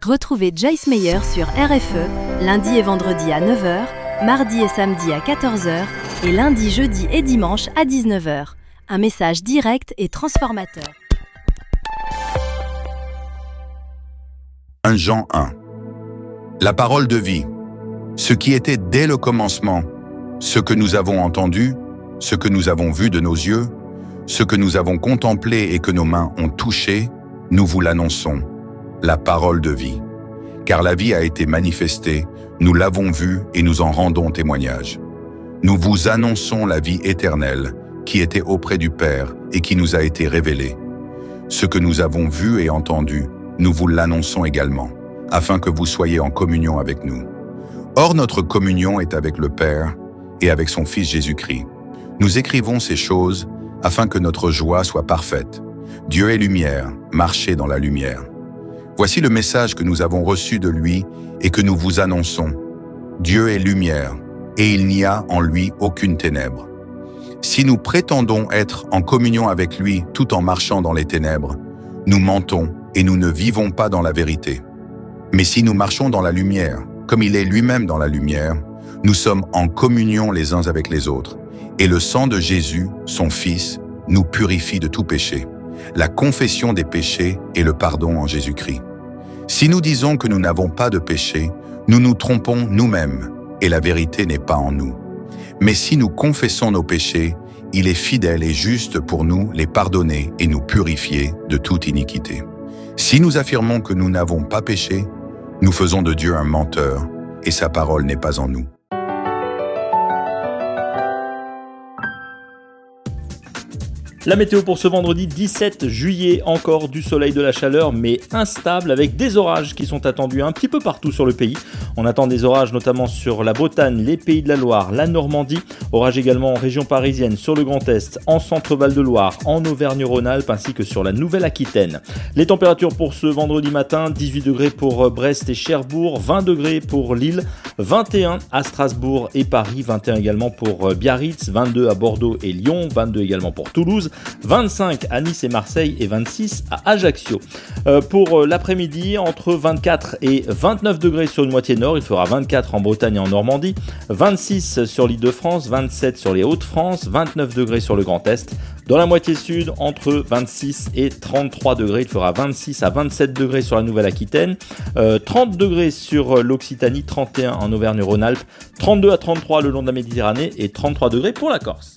Retrouvez Joyce Meyer sur RFE, lundi et vendredi à 9h, mardi et samedi à 14h et lundi, jeudi et dimanche à 19h. Un message direct et transformateur. 1 Jean 1. La parole de vie, ce qui était dès le commencement, ce que nous avons entendu, ce que nous avons vu de nos yeux, ce que nous avons contemplé et que nos mains ont touché, nous vous l'annonçons, la parole de vie. Car la vie a été manifestée, nous l'avons vue et nous en rendons témoignage. Nous vous annonçons la vie éternelle qui était auprès du Père et qui nous a été révélée. Ce que nous avons vu et entendu, nous vous l'annonçons également, afin que vous soyez en communion avec nous. Or, notre communion est avec le Père et avec son Fils Jésus-Christ. Nous écrivons ces choses afin que notre joie soit parfaite. Dieu est lumière, marchez dans la lumière. Voici le message que nous avons reçu de lui et que nous vous annonçons. Dieu est lumière, et il n'y a en lui aucune ténèbre. Si nous prétendons être en communion avec lui tout en marchant dans les ténèbres, nous mentons et nous ne vivons pas dans la vérité. Mais si nous marchons dans la lumière, comme il est lui-même dans la lumière, nous sommes en communion les uns avec les autres. Et le sang de Jésus, son Fils, nous purifie de tout péché. La confession des péchés et le pardon en Jésus-Christ. Si nous disons que nous n'avons pas de péché, nous nous trompons nous-mêmes et la vérité n'est pas en nous. Mais si nous confessons nos péchés, il est fidèle et juste pour nous les pardonner et nous purifier de toute iniquité. Si nous affirmons que nous n'avons pas péché, nous faisons de Dieu un menteur et sa parole n'est pas en nous. La météo pour ce vendredi 17 juillet, encore du soleil, de la chaleur, mais instable avec des orages qui sont attendus un petit peu partout sur le pays. On attend des orages notamment sur la Bretagne, les Pays de la Loire, la Normandie. Orages également en région parisienne, sur le Grand Est, en Centre-Val de Loire, en Auvergne-Rhône-Alpes ainsi que sur la Nouvelle-Aquitaine. Les températures pour ce vendredi matin, 18 degrés pour Brest et Cherbourg, 20 degrés pour Lille, 21 à Strasbourg et Paris, 21 également pour Biarritz, 22 à Bordeaux et Lyon, 22 également pour Toulouse, 25 à Nice et Marseille et 26 à Ajaccio. Pour l'après-midi, entre 24 et 29 degrés sur une moitié nord, il fera 24 en Bretagne et en Normandie, 26 sur l'Île-de-France, 27 sur les Hauts-de-France, 29 degrés sur le Grand Est. Dans la moitié sud, entre 26 et 33 degrés, il fera 26 à 27 degrés sur la Nouvelle-Aquitaine, 30 degrés sur l'Occitanie, 31 en Auvergne-Rhône-Alpes, 32 à 33 le long de la Méditerranée et 33 degrés pour la Corse.